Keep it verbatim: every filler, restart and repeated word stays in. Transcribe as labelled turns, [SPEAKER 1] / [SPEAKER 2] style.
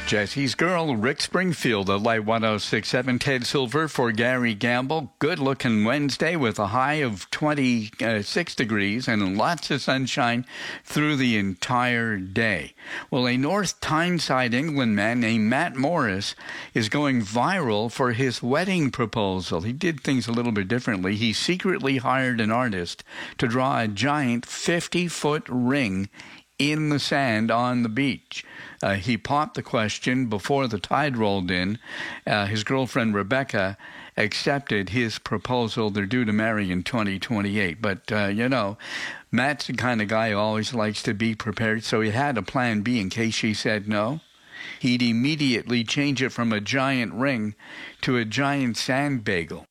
[SPEAKER 1] Jesse's Girl, Rick Springfield, at Light one oh six point seven. Ted Silver for Gary Gamble. Good-looking Wednesday with a high of twenty-six degrees and lots of sunshine through the entire day. Well, a North Tyneside, England man named Matt Morris is going viral for his wedding proposal. He did things a little bit differently. He secretly hired an artist to draw a giant fifty-foot ring in the sand on the beach. Uh, he popped the question before the tide rolled in. Uh, his girlfriend, Rebecca, accepted his proposal. They're due to marry in twenty twenty-eight. But, uh, you know, Matt's the kind of guy who always likes to be prepared, so he had a plan B in case she said no. He'd immediately change it from a giant ring to a giant sand bagel.